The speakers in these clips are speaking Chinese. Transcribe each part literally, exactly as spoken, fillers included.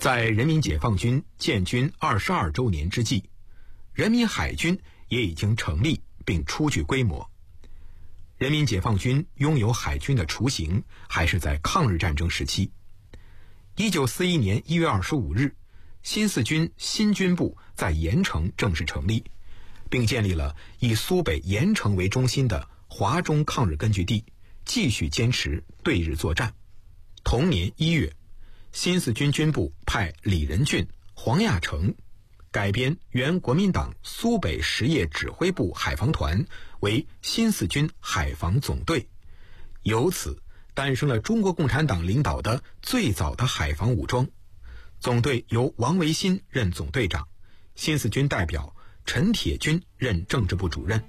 在人民解放军建军二十二周年之际，人民海军也已经成立并初具规模。人民解放军拥有海军的雏形，还是在抗日战争时期。一九四一年一月二十五日，新四军新军部在盐城正式成立，并建立了以苏北盐城为中心的华中抗日根据地，继续坚持对日作战。同年一月，新四军军部派李仁俊、黄亚成改编原国民党苏北实业指挥部海防团为新四军海防总队，由此诞生了中国共产党领导的最早的海防武装。总队由王维新任总队长，新四军代表陈铁军任政治部主任。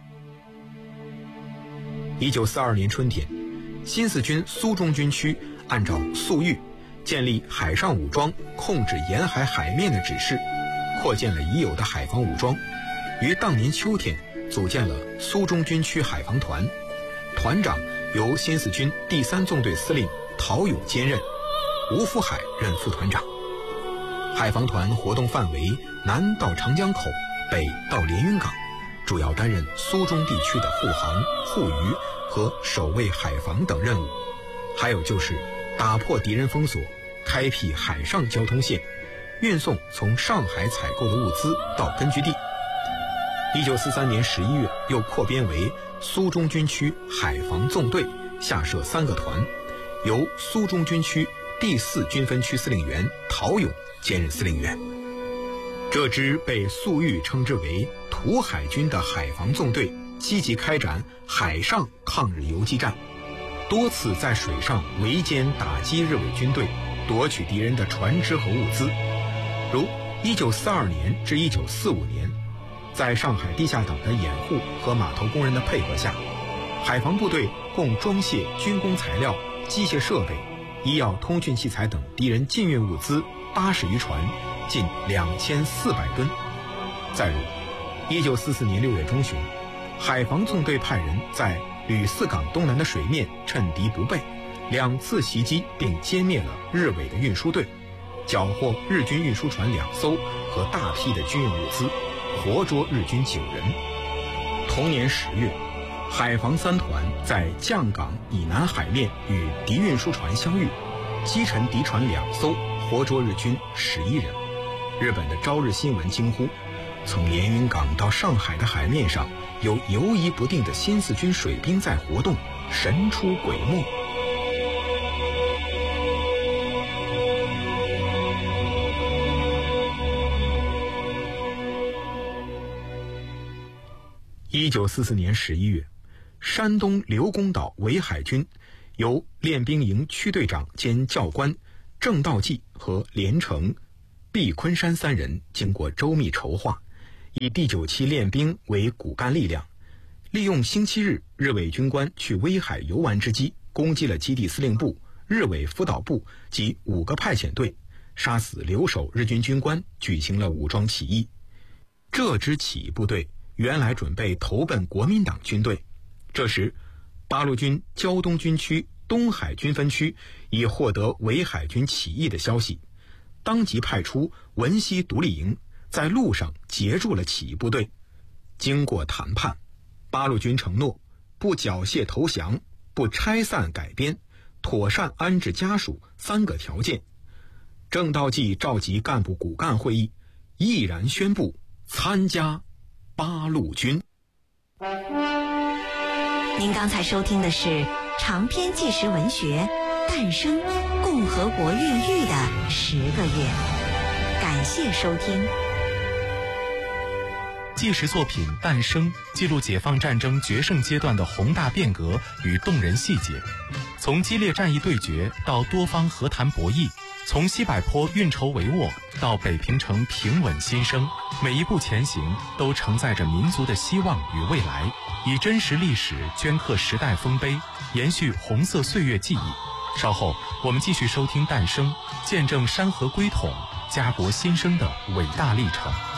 一九四二年春天，新四军苏中军区按照粟裕建立海上武装控制沿海海面的指示，扩建了已有的海防武装，于当年秋天组建了苏中军区海防团，团长由新四军第三纵队司令陶勇兼任，吴福海任副团长。海防团活动范围南到长江口，北到连云港，主要担任苏中地区的护航、护渔和守卫海防等任务，还有就是打破敌人封锁，开辟海上交通线，运送从上海采购的物资到根据地。一九四三年十一月，又扩编为苏中军区海防纵队，下设三个团，由苏中军区第四军分区司令员陶勇兼任司令员。这支被粟裕称之为土海军的海防纵队，积极开展海上抗日游击战，多次在水上围歼打击日伪军队，夺取敌人的船只和物资。如一九四二年至一九四五年，在上海地下党的掩护和码头工人的配合下，海防部队共装卸军工材料、机械设备、医药通讯器材等敌人禁运物资八十余船，近两千四百吨。再如一九四四年六月中旬，海防纵队派人在吕四港东南的水面趁敌不备，两次袭击并歼灭了日伪的运输队，缴获日军运输船两艘和大批的军用物资，活捉日军九人。同年十月，海防三团在绛港以南海面与敌运输船相遇，击沉敌船两艘，活捉日军十一人。日本的朝日新闻惊呼，从连云港到上海的海面上有游移不定的新四军水兵在活动，神出鬼没。一九四四年十一月，山东刘公岛伪海军由练兵营区队长兼教官郑道济和连城、毕昆山三人经过周密筹划，以第九期练兵为骨干力量，利用星期日日伪军官去威海游玩之机，攻击了基地司令部、日伪辅导部及五个派遣队，杀死留守日军军官，举行了武装起义。这支起义部队原来准备投奔国民党军队，这时八路军胶东军区东海军分区已获得伪海军起义的消息，当即派出文西独立营在路上截住了起义部队。经过谈判，八路军承诺不缴械投降，不拆散改编，妥善安置家属三个条件。郑道济召集干部骨干会议，毅然宣布参加八路军。 您刚才收听的是长篇纪实文学《诞生共和国孕育的十个月》，感谢收听。 纪实作品《诞生》记录解放战争决胜阶段的宏大变革与动人细节，从激烈战役对决到多方和谈博弈，从西柏坡运筹帷幄到北平城平稳新生，每一步前行都承载着民族的希望与未来，以真实历史镌刻时代丰碑，延续红色岁月记忆。稍后我们继续收听《诞生》，见证山河归统、家国新生的伟大历程。